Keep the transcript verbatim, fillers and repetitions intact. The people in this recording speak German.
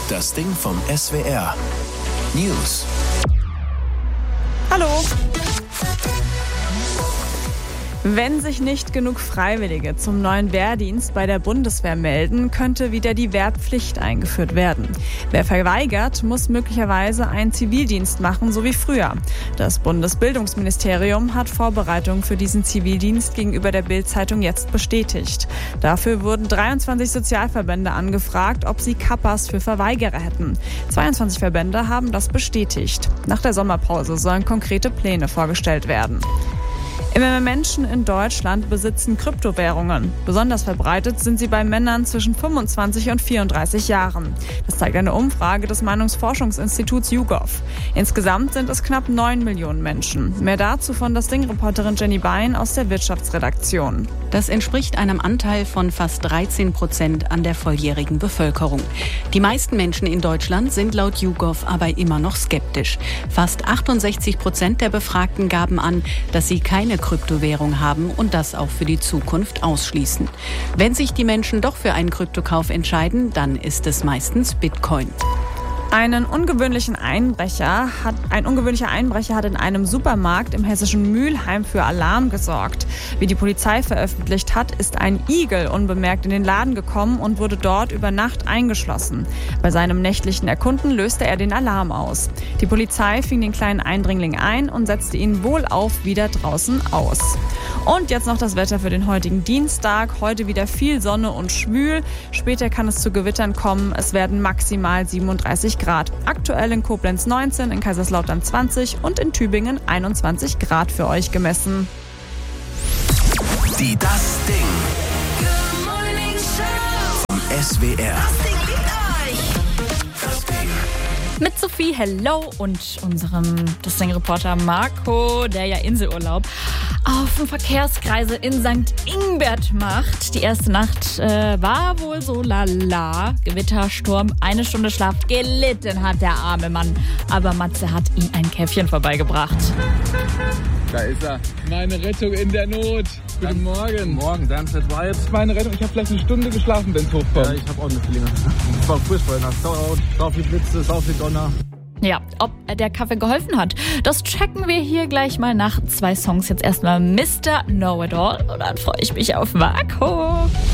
Das Ding vom S W R. News. Hallo. Wenn sich nicht genug Freiwillige zum neuen Wehrdienst bei der Bundeswehr melden, könnte wieder die Wehrpflicht eingeführt werden. Wer verweigert, muss möglicherweise einen Zivildienst machen, so wie früher. Das Bundesbildungsministerium hat Vorbereitungen für diesen Zivildienst gegenüber der Bild-Zeitung jetzt bestätigt. Dafür wurden dreiundzwanzig Sozialverbände angefragt, ob sie Kappas für Verweigerer hätten. zweiundzwanzig Verbände haben das bestätigt. Nach der Sommerpause sollen konkrete Pläne vorgestellt werden. Immer mehr Menschen in Deutschland besitzen Kryptowährungen. Besonders verbreitet sind sie bei Männern zwischen fünfundzwanzig und vierunddreißig Jahren. Das zeigt eine Umfrage des Meinungsforschungsinstituts YouGov. Insgesamt sind es knapp neun Millionen Menschen. Mehr dazu von das Ding-Reporterin Jenny Bein aus der Wirtschaftsredaktion. Das entspricht einem Anteil von fast dreizehn Prozent an der volljährigen Bevölkerung. Die meisten Menschen in Deutschland sind laut YouGov aber immer noch skeptisch. Fast achtundsechzig Prozent der Befragten gaben an, dass sie keine Kryptowährung haben und das auch für die Zukunft ausschließen. Wenn sich die Menschen doch für einen Kryptokauf entscheiden, dann ist es meistens Bitcoin. Einen ungewöhnlichen Einbrecher hat, ein ungewöhnlicher Einbrecher hat in einem Supermarkt im hessischen Mülheim für Alarm gesorgt. Wie die Polizei veröffentlicht hat, ist ein Igel unbemerkt in den Laden gekommen und wurde dort über Nacht eingeschlossen. Bei seinem nächtlichen Erkunden löste er den Alarm aus. Die Polizei fing den kleinen Eindringling ein und setzte ihn wohlauf wieder draußen aus. Und jetzt noch das Wetter für den heutigen Dienstag. Heute wieder viel Sonne und schwül. Später kann es zu Gewittern kommen. Es werden maximal siebenunddreißig Grad. Aktuell in Koblenz neunzehn, in Kaiserslautern zwanzig und in Tübingen einundzwanzig Grad für euch gemessen. Die Das Ding vom S W R. Mit Sophie, hello, und unserem Das Ding-Reporter Marco, der ja Inselurlaub auf dem Verkehrskreisel in Sankt Ingbert macht. Die erste Nacht äh, war wohl so lala. Gewitter, Sturm, eine Stunde Schlaf. Gelitten hat der arme Mann. Aber Matze hat ihm ein Käffchen vorbeigebracht. Da ist er. Meine Rettung in der Not. Guten Morgen. Guten Morgen, Darmstadt war jetzt. Meine Rettung. Ich habe vielleicht eine Stunde geschlafen, wenn es hochkommt. Ja, ich habe auch eine Feeling. Es war furchtbar. Sau, sau viel Blitze, sau viel Donner. Ja, ob der Kaffee geholfen hat, das checken wir hier gleich mal nach zwei Songs. Jetzt erstmal Mister Know-It-All und dann freue ich mich auf Marco.